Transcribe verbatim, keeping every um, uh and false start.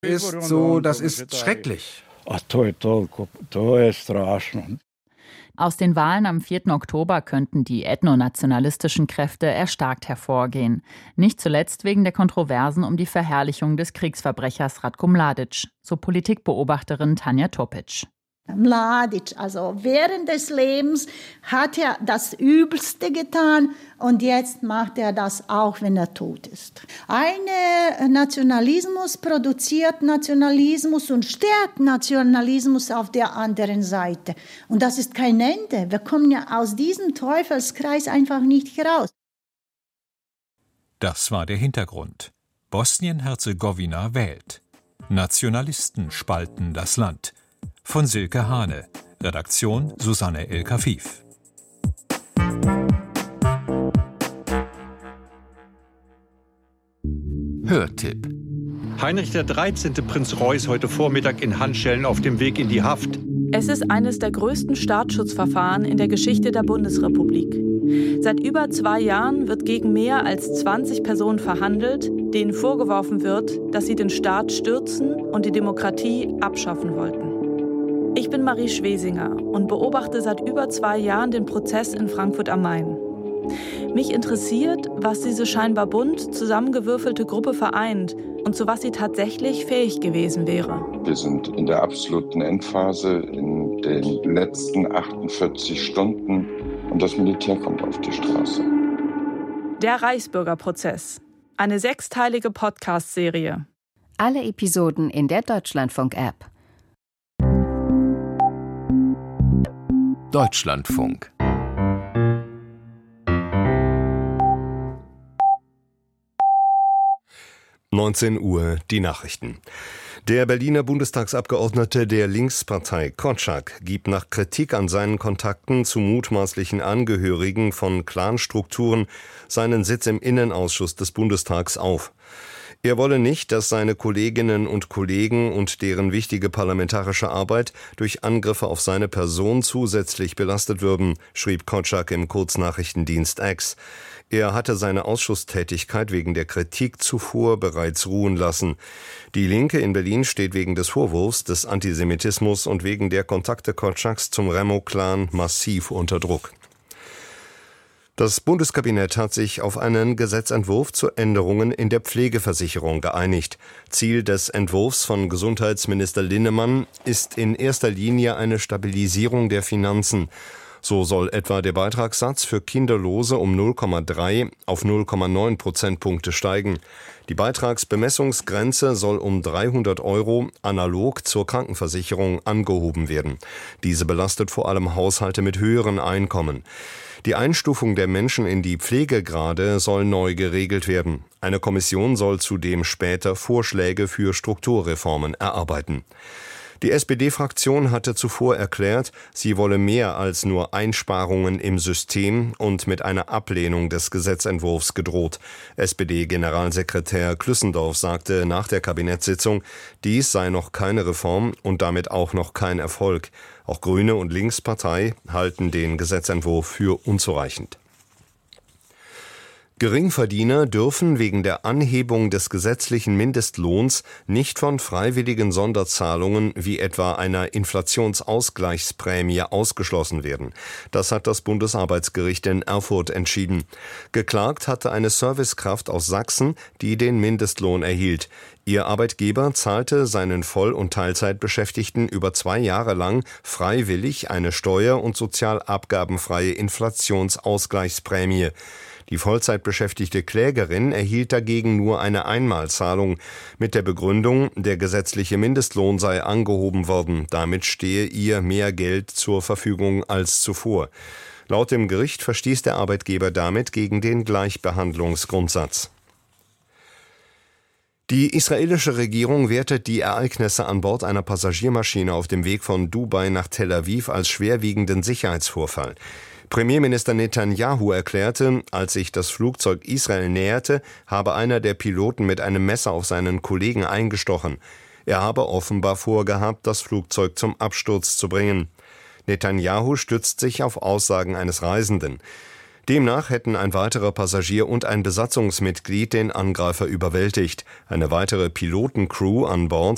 ist so, das ist schrecklich. Aus den Wahlen am vierten Oktober könnten die ethnonationalistischen Kräfte erstarkt hervorgehen. Nicht zuletzt wegen der Kontroversen um die Verherrlichung des Kriegsverbrechers Ratko Mladic, so Politikbeobachterin Tanja Topic. Mladic, also während des Lebens hat er das Übelste getan und jetzt macht er das auch, wenn er tot ist. Ein Nationalismus produziert Nationalismus und stärkt Nationalismus auf der anderen Seite. Und das ist kein Ende. Wir kommen ja aus diesem Teufelskreis einfach nicht heraus. Das war der Hintergrund. Bosnien-Herzegowina wählt. Nationalisten spalten das Land. Von Silke Hane. Redaktion Susanne El-Kafif. Hörtipp. Heinrich der dreizehnte. Prinz Reuß heute Vormittag in Handschellen auf dem Weg in die Haft. Es ist eines der größten Staatsschutzverfahren in der Geschichte der Bundesrepublik. Seit über zwei Jahren wird gegen mehr als zwanzig Personen verhandelt, denen vorgeworfen wird, dass sie den Staat stürzen und die Demokratie abschaffen wollten. Ich bin Marie Schwesinger und beobachte seit über zwei Jahren den Prozess in Frankfurt am Main. Mich interessiert, was diese scheinbar bunt zusammengewürfelte Gruppe vereint und zu was sie tatsächlich fähig gewesen wäre. Wir sind in der absoluten Endphase, in den letzten achtundvierzig Stunden und das Militär kommt auf die Straße. Der Reichsbürgerprozess. Eine sechsteilige Podcast-Serie. Alle Episoden in der Deutschlandfunk-App. Deutschlandfunk. neunzehn Uhr, die Nachrichten. Der Berliner Bundestagsabgeordnete der Linkspartei Korczak gibt nach Kritik an seinen Kontakten zu mutmaßlichen Angehörigen von Clanstrukturen seinen Sitz im Innenausschuss des Bundestags auf. Er wolle nicht, dass seine Kolleginnen und Kollegen und deren wichtige parlamentarische Arbeit durch Angriffe auf seine Person zusätzlich belastet würden, schrieb Korczak im Kurznachrichtendienst X. Er hatte seine Ausschusstätigkeit wegen der Kritik zuvor bereits ruhen lassen. Die Linke in Berlin steht wegen des Vorwurfs des Antisemitismus und wegen der Kontakte Korczaks zum Remo-Clan massiv unter Druck. Das Bundeskabinett hat sich auf einen Gesetzentwurf zu Änderungen in der Pflegeversicherung geeinigt. Ziel des Entwurfs von Gesundheitsminister Linnemann ist in erster Linie eine Stabilisierung der Finanzen. So soll etwa der Beitragssatz für Kinderlose um null Komma drei auf null Komma neun Prozentpunkte steigen. Die Beitragsbemessungsgrenze soll um dreihundert Euro analog zur Krankenversicherung angehoben werden. Diese belastet vor allem Haushalte mit höheren Einkommen. Die Einstufung der Menschen in die Pflegegrade soll neu geregelt werden. Eine Kommission soll zudem später Vorschläge für Strukturreformen erarbeiten. Die S P D-Fraktion hatte zuvor erklärt, sie wolle mehr als nur Einsparungen im System und mit einer Ablehnung des Gesetzentwurfs gedroht. S P D-Generalsekretär Klüssendorf sagte nach der Kabinettssitzung, dies sei noch keine Reform und damit auch noch kein Erfolg. Auch Grüne und Linkspartei halten den Gesetzentwurf für unzureichend. Geringverdiener dürfen wegen der Anhebung des gesetzlichen Mindestlohns nicht von freiwilligen Sonderzahlungen wie etwa einer Inflationsausgleichsprämie ausgeschlossen werden. Das hat das Bundesarbeitsgericht in Erfurt entschieden. Geklagt hatte eine Servicekraft aus Sachsen, die den Mindestlohn erhielt. Ihr Arbeitgeber zahlte seinen Voll- und Teilzeitbeschäftigten über zwei Jahre lang freiwillig eine steuer- und sozialabgabenfreie Inflationsausgleichsprämie. Die Vollzeitbeschäftigte Klägerin erhielt dagegen nur eine Einmalzahlung mit der Begründung, der gesetzliche Mindestlohn sei angehoben worden. Damit stehe ihr mehr Geld zur Verfügung als zuvor. Laut dem Gericht verstieß der Arbeitgeber damit gegen den Gleichbehandlungsgrundsatz. Die israelische Regierung wertet die Ereignisse an Bord einer Passagiermaschine auf dem Weg von Dubai nach Tel Aviv als schwerwiegenden Sicherheitsvorfall. Premierminister Netanyahu erklärte, als sich das Flugzeug Israel näherte, habe einer der Piloten mit einem Messer auf seinen Kollegen eingestochen. Er habe offenbar vorgehabt, das Flugzeug zum Absturz zu bringen. Netanyahu stützt sich auf Aussagen eines Reisenden. Demnach hätten ein weiterer Passagier und ein Besatzungsmitglied den Angreifer überwältigt. Eine weitere Pilotencrew an Bord